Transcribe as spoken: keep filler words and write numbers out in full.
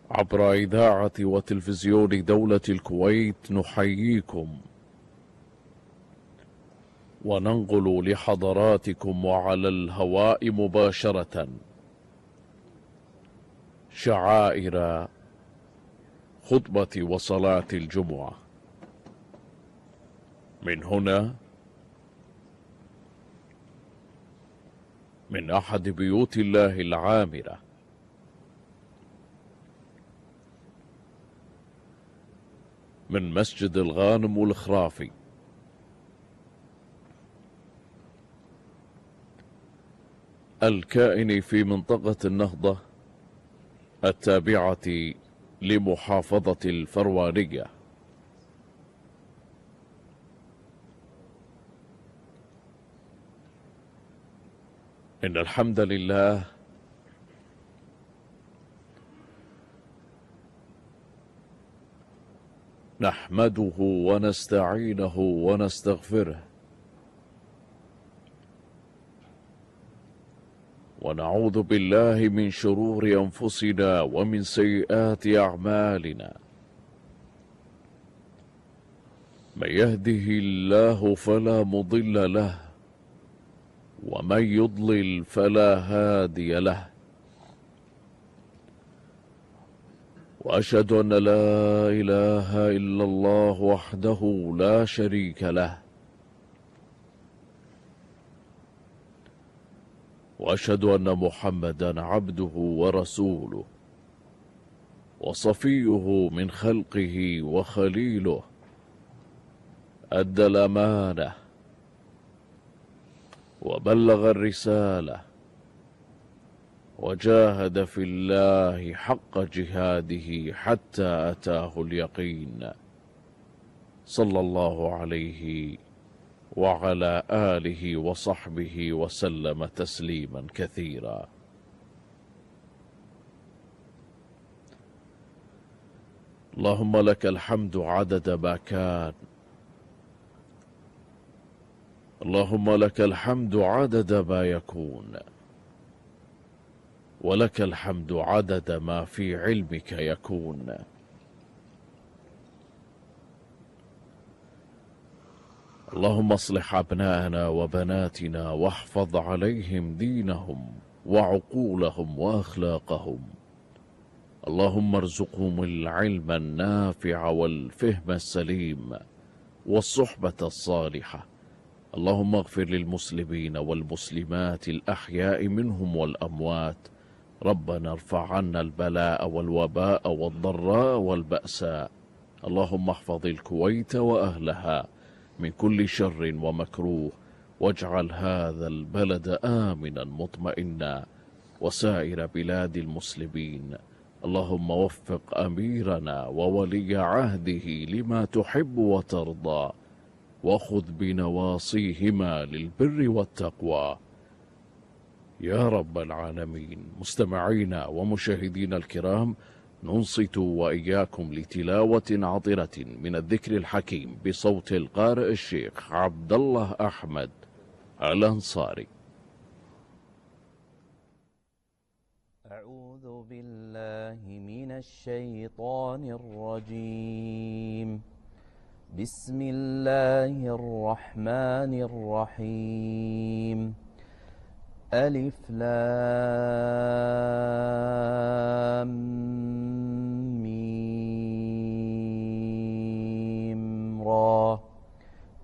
عبر إذاعة وتلفزيون دولة الكويت نحييكم وننقل لحضراتكم وعلى الهواء مباشرة شعائر خطبة وصلاة الجمعة من هنا، من أحد بيوت الله العامرة، من مسجد الغانم الخرافي، الكائن في منطقة النهضة التابعة لمحافظة الفروانية. إن الحمد لله نحمده ونستعينه ونستغفره ونعوذ بالله من شرور أنفسنا ومن سيئات أعمالنا. من يهده الله فلا مضل له ومن يضلل فلا هادي له، وأشهد أن لا إله إلا الله وحده لا شريك له، وأشهد أن محمدا عبده ورسوله وصفيه من خلقه وخليله، أدى الأمانة وبلغ الرسالة وجاهد في الله حق جهاده حتى أتاه اليقين، صلى الله عليه وعلى آله وصحبه وسلم تسليما كثيرا. اللهم لك الحمد عدد ما كان، اللهم لك الحمد عدد ما يكون، ولك الحمد عدد ما في علمك يكون. اللهم اصلح أبناءنا وبناتنا واحفظ عليهم دينهم وعقولهم وأخلاقهم. اللهم ارزقهم العلم النافع والفهم السليم والصحبة الصالحة. اللهم اغفر للمسلمين والمسلمات الأحياء منهم والأموات. ربنا ارفع عنا البلاء والوباء والضراء والبأساء. اللهم احفظ الكويت وأهلها من كل شر ومكروه، واجعل هذا البلد آمنا مطمئنا وسائر بلاد المسلمين. اللهم وفق أميرنا وولي عهده لما تحب وترضى، وخذ بنواصيهما للبر والتقوى يا رب العالمين. مستمعينا ومشاهدينا الكرام، ننصت وإياكم لتلاوة عطرة من الذكر الحكيم بصوت القارئ الشيخ عبد الله أحمد الأنصاري. أعوذ بالله من الشيطان الرجيم. بسم الله الرحمن الرحيم. ألف لام